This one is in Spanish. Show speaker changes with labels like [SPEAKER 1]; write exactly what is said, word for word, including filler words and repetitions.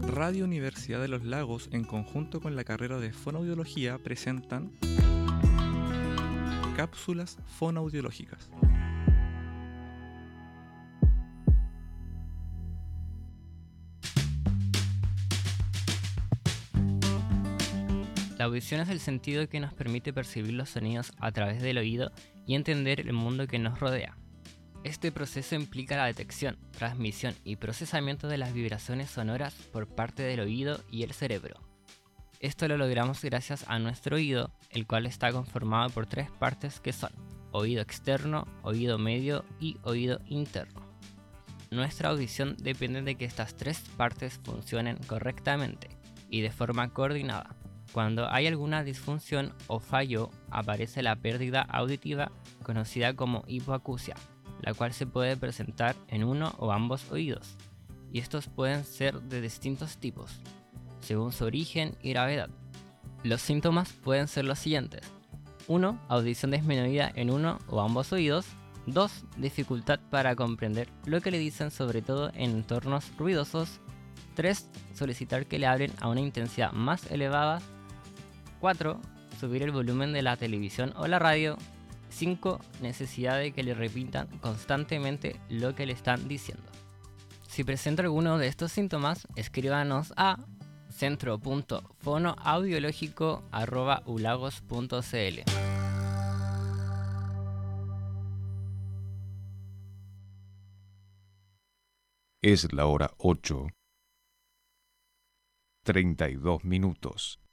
[SPEAKER 1] Radio Universidad de los Lagos, en conjunto con la carrera de Fonoaudiología, presentan cápsulas fonoaudiológicas.
[SPEAKER 2] La audición es el sentido que nos permite percibir los sonidos a través del oído y entender el mundo que nos rodea. Este proceso implica la detección, transmisión y procesamiento de las vibraciones sonoras por parte del oído y el cerebro. Esto lo logramos gracias a nuestro oído, el cual está conformado por tres partes que son oído externo, oído medio y oído interno. Nuestra audición depende de que estas tres partes funcionen correctamente y de forma coordinada. Cuando hay alguna disfunción o fallo, aparece la pérdida auditiva conocida como hipoacusia, la cual se puede presentar en uno o ambos oídos, y estos pueden ser de distintos tipos, según su origen y gravedad. Los síntomas pueden ser los siguientes: uno. Audición disminuida en uno o ambos oídos. dos. Dificultad para comprender lo que le dicen, sobre todo en entornos ruidosos. tres. Solicitar que le hablen a una intensidad más elevada. cuatro. Subir el volumen de la televisión o la radio. cinco. Necesidad de que le repitan constantemente lo que le están diciendo. Si presenta alguno de estos síntomas, escríbanos a centro punto fonoaudiológico arroba ulagos punto cl.
[SPEAKER 3] Es la hora ocho, treinta y dos minutos.